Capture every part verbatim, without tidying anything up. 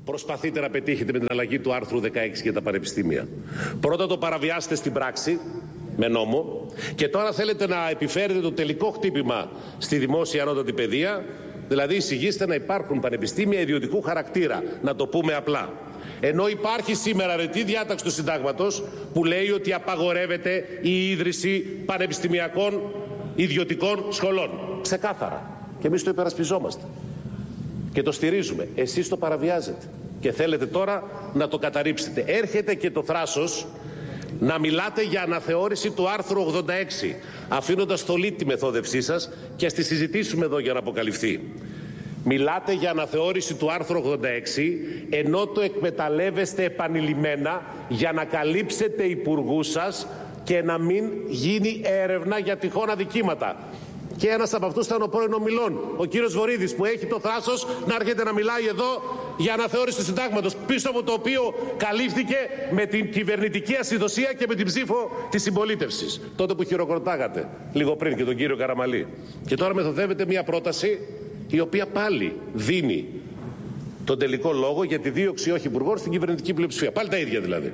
προσπαθείτε να πετύχετε με την αλλαγή του άρθρου δεκαέξι για τα πανεπιστήμια? Πρώτα το παραβιάσετε στην πράξη με νόμο και τώρα θέλετε να επιφέρετε το τελικό χτύπημα στη δημόσια ανώτατη παιδεία, δηλαδή εισηγήστε να υπάρχουν πανεπιστήμια ιδιωτικού χαρακτήρα, να το πούμε απλά. Ενώ υπάρχει σήμερα αρετή διάταξη του συντάγματος που λέει ότι απαγορεύεται η ίδρυση πανεπιστημιακών ιδιωτικών σχολών. Ξεκάθαρα. Και εμείς το υπερασπιζόμαστε. Και το στηρίζουμε. Εσείς το παραβιάζετε. Και θέλετε τώρα να το καταρρίψετε. Έρχεται και το θράσος να μιλάτε για αναθεώρηση του άρθρου ογδόντα έξι, αφήνοντας θολή τη μεθόδευσή σας και ας τη συζητήσουμε εδώ για να αποκαλυφθεί. Μιλάτε για αναθεώρηση του άρθρου ογδόντα έξι, ενώ το εκμεταλλεύεστε επανειλημμένα για να καλύψετε υπουργούς σας και να μην γίνει έρευνα για τυχόν αδικήματα. Και ένας από αυτούς ήταν ο πρώην ομιλών, ο κύριος Βορίδης, που έχει το θράσος να έρχεται να μιλάει εδώ για αναθεώρηση του συντάγματος, πίσω από το οποίο καλύφθηκε με την κυβερνητική ασυδοσία και με την ψήφο της συμπολίτευσης. Τότε που χειροκροτάγατε λίγο πριν και τον κύριο Καραμαλή. Και τώρα μεθοδεύεται μια πρόταση η οποία πάλι δίνει τον τελικό λόγο για τη δίωξη όχι υπουργών στην κυβερνητική πλειοψηφία. Πάλι τα ίδια δηλαδή.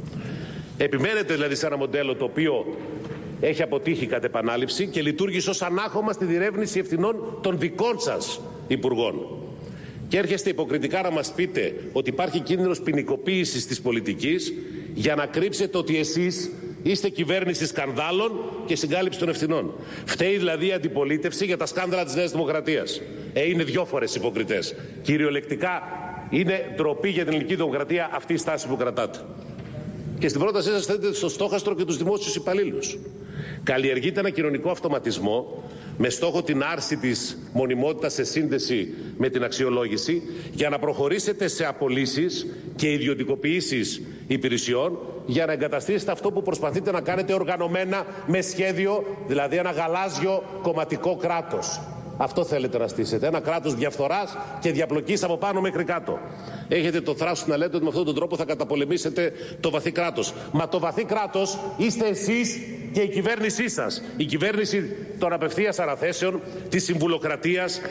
Επιμένετε δηλαδή σε ένα μοντέλο το οποίο έχει αποτύχει κατ' επανάληψη και λειτουργήσε ως ανάχωμα στη διερεύνηση ευθυνών των δικών σας υπουργών. Και έρχεστε υποκριτικά να μας πείτε ότι υπάρχει κίνδυνος ποινικοποίησης της πολιτικής για να κρύψετε ότι εσείς είστε κυβέρνηση σκανδάλων και συγκάλυψη των ευθυνών. Φταίει δηλαδή η αντιπολίτευση για τα σκάνδαλα της Νέας Δημοκρατίας. Ε, είναι δυο φορές υποκριτές. Κυριολεκτικά είναι ντροπή για την ελληνική δημοκρατία αυτή η στάση που κρατάτε. Και στην πρότασή σας θέτετε στο στόχαστρο και τους δημόσιους υπαλλήλους. Καλλιεργείται ένα κοινωνικό αυτοματισμό με στόχο την άρση της μονιμότητας σε σύνδεση με την αξιολόγηση για να προχωρήσετε σε απολύσεις και ιδιωτικοποιήσεις υπηρεσιών για να εγκαταστήσετε αυτό που προσπαθείτε να κάνετε οργανωμένα με σχέδιο, δηλαδή ένα γαλάζιο κομματικό κράτος. Αυτό θέλετε να στήσετε. Ένα κράτος διαφθοράς και διαπλοκής από πάνω μέχρι κάτω. Έχετε το θράσος να λέτε ότι με αυτόν τον τρόπο θα καταπολεμήσετε το βαθύ κράτος. Μα το βαθύ κράτος είστε εσείς και η κυβέρνησή σας. Η κυβέρνηση των απευθείας αναθέσεων, της συμβουλοκρατίας,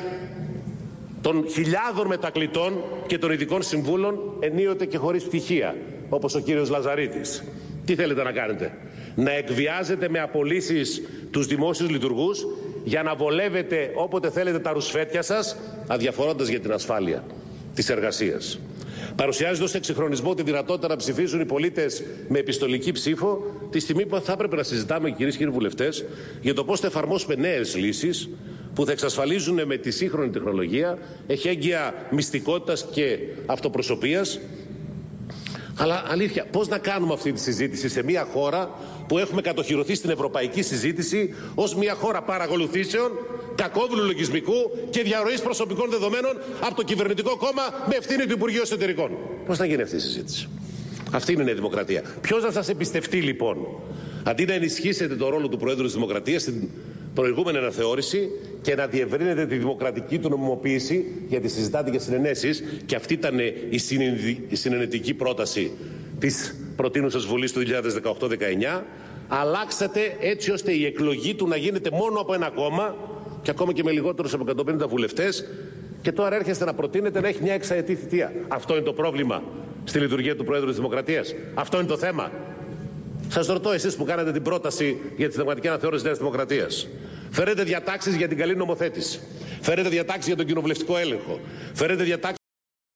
των χιλιάδων μετακλητών και των ειδικών συμβούλων, ενίοτε και χωρίς πτυχία, όπως ο κύριος Λαζαρίτης. Τι θέλετε να κάνετε? Να εκβιάζετε με απολύσεις τους δημόσιους λειτουργούς για να βολεύετε όποτε θέλετε τα ρουσφέτια σας, αδιαφορώντας για την ασφάλεια της εργασίας. Παρουσιάζεται ως εξυγχρονισμό τη δυνατότητα να ψηφίζουν οι πολίτες με επιστολική ψήφο, τη στιγμή που θα έπρεπε να συζητάμε, κυρίες και κύριοι βουλευτές, για το πώς θα εφαρμόσουμε νέες λύσεις που θα εξασφαλίζουν με τη σύγχρονη τεχνολογία εχέγγυα μυστικότητας και αυτοπροσωπείας. Αλλά αλήθεια, πώς να κάνουμε αυτή τη συζήτηση σε μια χώρα που έχουμε κατοχυρωθεί στην ευρωπαϊκή συζήτηση ως μια χώρα παρακολουθήσεων, κακόβουλου λογισμικού και διαρροής προσωπικών δεδομένων από το κυβερνητικό κόμμα με ευθύνη του Υπουργείου Εσωτερικών? Πώς θα γίνει αυτή η συζήτηση? Αυτή είναι η δημοκρατία. Ποιος να σας εμπιστευτεί λοιπόν? Αντί να ενισχύσετε το ρόλο του Προέδρου της Δημοκρατίας στην προηγούμενη αναθεώρηση και να διευρύνετε τη δημοκρατική του νομιμοποίηση, γιατί συζητάτε για συνενέσεις, και αυτή ήταν η συνενετική πρόταση της προτείνουσας Βουλής του δύο χιλιάδες δεκαοκτώ δεκαεννιά, αλλάξατε έτσι ώστε η εκλογή του να γίνεται μόνο από ένα κόμμα και ακόμα και με λιγότερους από εκατόν πενήντα βουλευτές, και τώρα έρχεστε να προτείνετε να έχει μια εξαετή θητεία. Αυτό είναι το πρόβλημα στη λειτουργία του Προέδρου της Δημοκρατίας? Αυτό είναι το θέμα? Σας ρωτώ, εσείς που κάνατε την πρόταση για τη συνταγματική αναθεώρηση της Νέας Δημοκρατίας, φέρετε διατάξεις για την καλή νομοθέτηση, φέρετε διατάξεις για τον κοινοβουλευτικό έλεγχο, φέρετε διατάξεις